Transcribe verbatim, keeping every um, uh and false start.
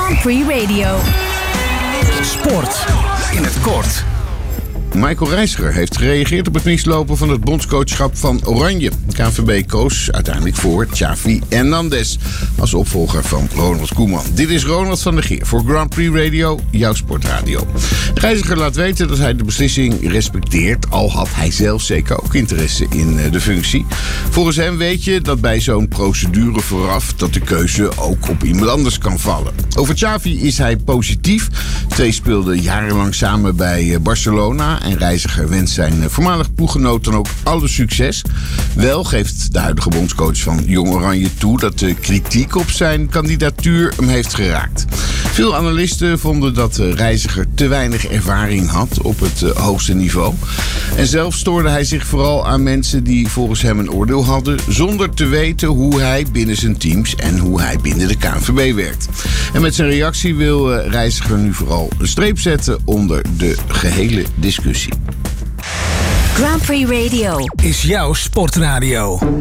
Grand Prix Radio. Sport in het kort. Michael Reiziger heeft gereageerd op het mislopen van het bondscoachschap van Oranje. De K N V B koos uiteindelijk voor Xavi Hernandez als opvolger van Ronald Koeman. Dit is Ronald van der Geer voor Grand Prix Radio, jouw sportradio. Reiziger laat weten dat hij de beslissing respecteert, al had hij zelf zeker ook interesse in de functie. Volgens hem weet je dat bij zo'n procedure vooraf dat de keuze ook op iemand anders kan vallen. Over Xavi is hij positief. De twee speelden jarenlang samen bij Barcelona. En Reiziger wenst zijn voormalig ploeggenoot dan ook alle succes. Wel geeft de huidige bondscoach van Jong Oranje toe dat de kritiek op zijn kandidatuur hem heeft geraakt. Veel analisten vonden dat Reiziger te weinig ervaring had op het hoogste niveau. En zelf stoorde hij zich vooral aan mensen die volgens hem een oordeel hadden, zonder te weten hoe hij binnen zijn teams en hoe hij binnen de K N V B werkt. En met zijn reactie wil Reiziger nu vooral een streep zetten onder de gehele discussie. Grand Prix Radio is jouw sportradio.